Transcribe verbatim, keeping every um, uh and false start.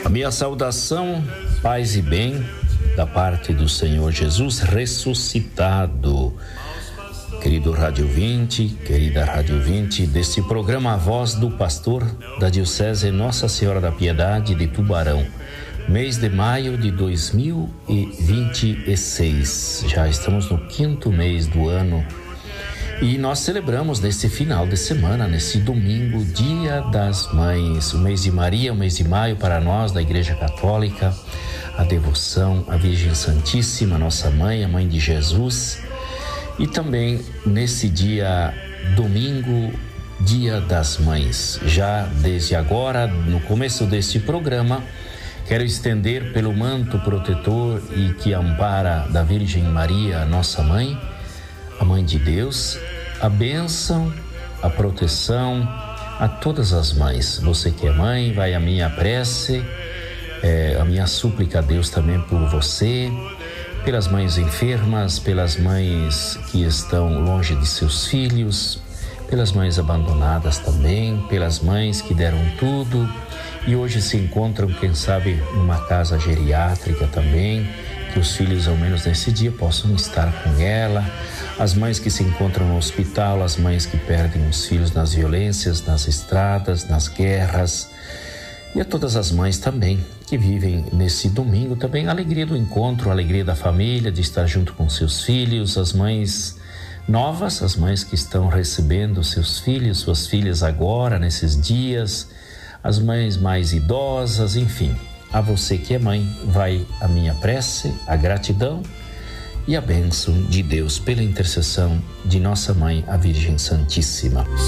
A minha saudação, paz e bem, da parte do Senhor Jesus ressuscitado. Querido Rádio vinte, querida Rádio vinte, deste programa A Voz do Pastor da Diocese Nossa Senhora da Piedade de Tubarão, mês de maio de dois mil e vinte e seis. Já estamos no quinto mês do ano e nós celebramos nesse final de semana, nesse domingo, Dia das Mães, o mês de Maria, o mês de maio para nós da Igreja Católica, a devoção à Virgem Santíssima, nossa mãe, a mãe de Jesus. E também nesse dia, domingo, Dia das Mães. Já desde agora, no começo deste programa, quero estender pelo manto protetor e que ampara da Virgem Maria, nossa mãe, a mãe de Deus, a bênção, a proteção a todas as mães. Você que é mãe, vai a minha prece, é, a minha súplica a Deus também por você, pelas mães enfermas, pelas mães que estão longe de seus filhos, pelas mães abandonadas também, pelas mães que deram tudo e hoje se encontram, quem sabe, numa casa geriátrica também, que os filhos, ao menos nesse dia, possam estar com ela, as mães que se encontram no hospital, as mães que perdem os filhos nas violências, nas estradas, nas guerras, e a todas as mães também que vivem nesse domingo também a alegria do encontro, a alegria da família, de estar junto com seus filhos, as mães novas, as mães que estão recebendo seus filhos, suas filhas agora, nesses dias, as mães mais idosas, enfim. A você que é mãe, vai a minha prece, a gratidão e a bênção de Deus pela intercessão de nossa mãe, a Virgem Santíssima.